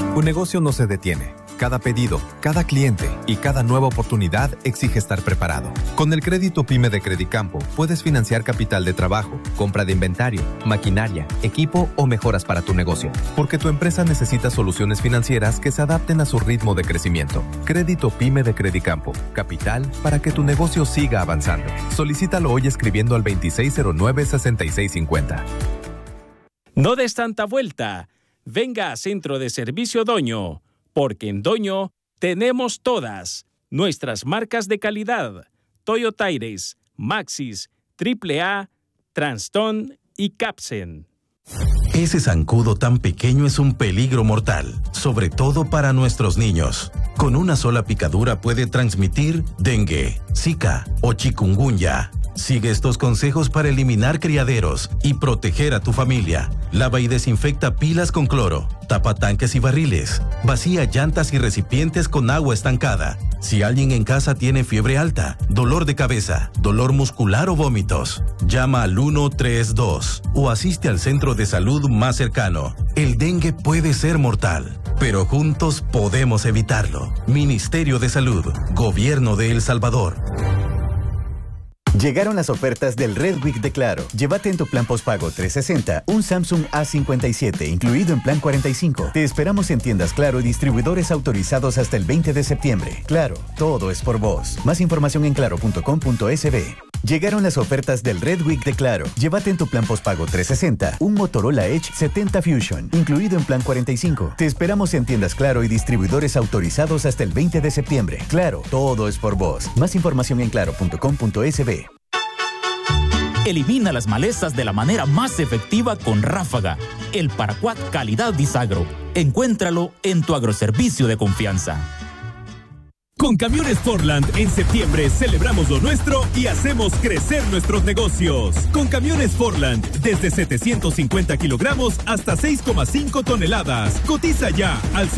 Tu negocio no se detiene. Cada pedido, cada cliente y cada nueva oportunidad exige estar preparado. Con el crédito PYME de Credicampo puedes financiar capital de trabajo, compra de inventario, maquinaria, equipo o mejoras para tu negocio. Porque tu empresa necesita soluciones financieras que se adapten a su ritmo de crecimiento. Crédito PYME de Credicampo. Capital para que tu negocio siga avanzando. Solicítalo hoy escribiendo al 2609-6650. No des tanta vuelta. Venga a Centro de Servicio Doño. Porque en Doño tenemos todas nuestras marcas de calidad: Toyota Aires, Maxis, AAA, Transton y Capsen. Ese zancudo tan pequeño es un peligro mortal, sobre todo para nuestros niños. Con una sola picadura puede transmitir dengue, zika o chikungunya. Sigue estos consejos para eliminar criaderos y proteger a tu familia. Lava y desinfecta pilas con cloro. Tapa tanques y barriles. Vacía llantas y recipientes con agua estancada. Si alguien en casa tiene fiebre alta, dolor de cabeza, dolor muscular o vómitos, llama al 132 o asiste al centro de salud más cercano. El dengue puede ser mortal, pero juntos podemos evitarlo. Ministerio de Salud, Gobierno de El Salvador. Llegaron las ofertas del Red Week de Claro. Llévate en tu plan postpago 360 un Samsung A57 incluido en plan 45. Te esperamos en tiendas Claro y distribuidores autorizados hasta el 20 de septiembre. Claro, todo es por vos. Más información en claro.com.sb. Llegaron las ofertas del Red Week de Claro. Llévate en tu plan postpago 360 un Motorola Edge 70 Fusion, incluido en plan 45. Te esperamos en tiendas Claro y distribuidores autorizados hasta el 20 de septiembre. Claro, todo es por vos. Más información en claro.com.sb. Elimina las malezas de la manera más efectiva con Ráfaga, el paraquat calidad Disagro. Encuéntralo en tu agroservicio de confianza. Con Camiones Forland, en septiembre celebramos lo nuestro y hacemos crecer nuestros negocios. Con Camiones Forland, desde 750 kilogramos hasta 6,5 toneladas. Cotiza ya al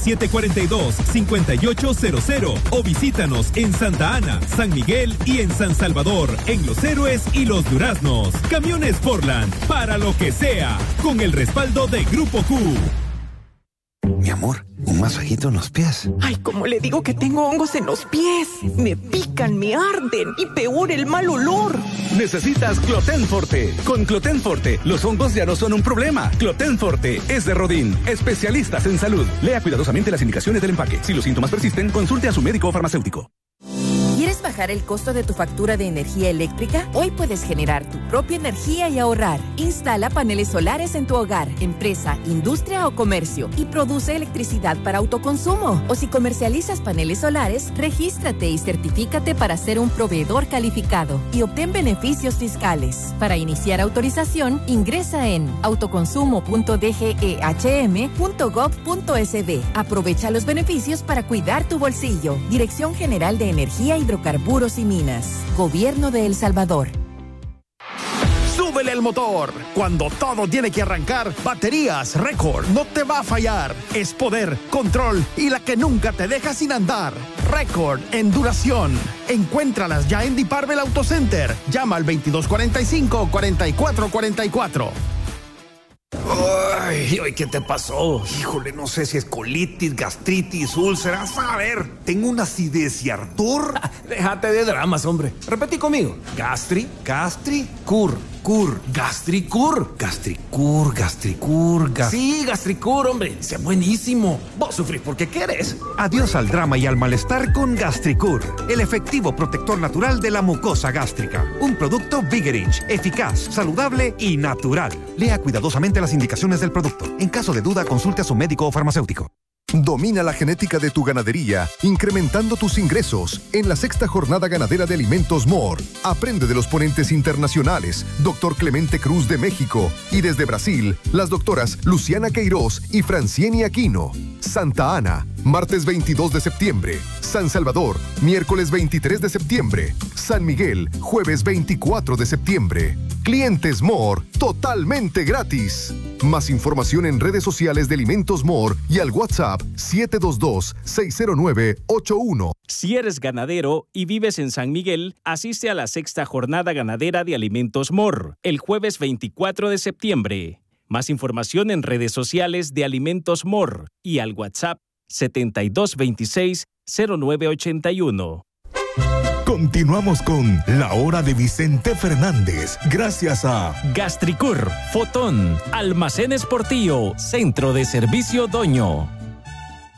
7742-5800 o visítanos en Santa Ana, San Miguel y en San Salvador, en Los Héroes y Los Duraznos. Camiones Forland, para lo que sea, con el respaldo de Grupo Q. Mi amor, un masajito en los pies. Ay, ¿cómo le digo que tengo hongos en los pies? Me pican, me arden y peor el mal olor. Necesitas Cloten Forte. Con Cloten Forte, los hongos ya no son un problema. Cloten Forte es de Rodin, especialistas en salud. Lea cuidadosamente las indicaciones del empaque. Si los síntomas persisten, consulte a su médico o farmacéutico. ¿Quieres bajar el costo de tu factura de energía eléctrica? Hoy puedes generar tu propia energía y ahorrar. Instala paneles solares en tu hogar, empresa, industria o comercio y produce electricidad para autoconsumo. O si comercializas paneles solares, regístrate y certifícate para ser un proveedor calificado y obtén beneficios fiscales. Para iniciar autorización, ingresa en autoconsumo.dgehm.gov.sb. Aprovecha los beneficios para cuidar tu bolsillo. Dirección General de Energía, Hidrocarburos y Minas. Gobierno de El Salvador. ¡Súbele el motor! Cuando todo tiene que arrancar, Baterías Record no te va a fallar. Es poder, control y la que nunca te deja sin andar. Record en duración. Encuéntralas ya en Diparvel Auto Center. Llama al 2245-4444. Ay, ¿qué te pasó? Híjole, no sé si es colitis, gastritis, úlceras. A ver, tengo una acidez y ardor. Déjate de dramas, hombre. Repetí conmigo. Gastricur. Sí, Gastricur, hombre. Ese es buenísimo. Vos sufrís porque querés. Adiós al drama y al malestar con Gastricur, el efectivo protector natural de la mucosa gástrica. Un producto Vigerich, eficaz, saludable y natural. Lea cuidadosamente las indicaciones del producto. En caso de duda, consulte a su médico o farmacéutico. Domina la genética de tu ganadería, incrementando tus ingresos en la 6ª Jornada Ganadera de Alimentos MOR. Aprende de los ponentes internacionales, Dr. Clemente Cruz de México, y desde Brasil, las doctoras Luciana Queiroz y Francieni Aquino. Santa Ana, martes 22 de septiembre. San Salvador, miércoles 23 de septiembre. San Miguel, jueves 24 de septiembre. Clientes MOR, totalmente gratis. Más información en redes sociales de Alimentos MOR y al WhatsApp 722-609-81. Si eres ganadero y vives en San Miguel, asiste a la 6ª Jornada Ganadera de Alimentos MOR, el jueves 24 de septiembre. Más información en redes sociales de Alimentos More y al WhatsApp 7226-0981. Continuamos con La Hora de Vicente Fernández, gracias a Gastricur, Fotón, Almacenes Portillo, Centro de Servicio Doño.